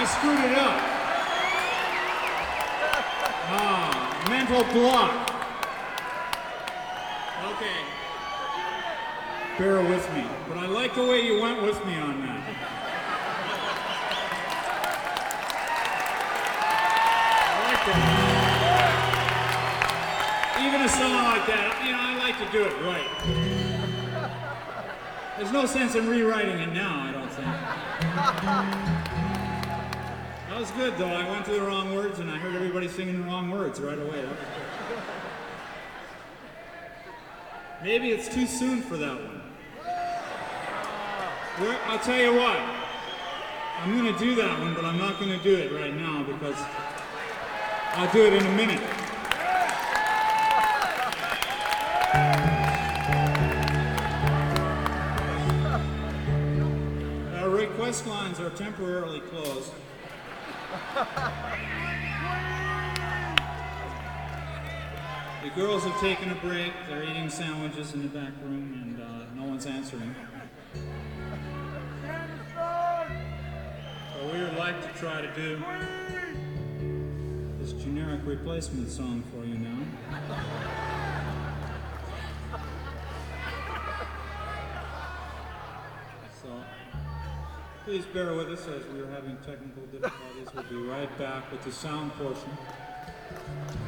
I screwed it up. Mental block. Okay. Bear with me, but I like the way you went with me on that. I like that. Even a song like that, I like to do it right. There's no sense in rewriting it now, I don't think. That was good, though. I went to the wrong words, and I heard everybody singing the wrong words right away. That was good. Maybe it's too soon for that one. I'll tell you what. I'm going to do that one, but I'm not going to do it right now because I'll do it in a minute. Our request lines are temporarily closed. The girls have taken a break. They're eating sandwiches in the back room, and no one's answering. What we would like to try to do is generic replacement song for you now. So please bear with us as we are having technical difficulties. We'll be right back with the sound portion.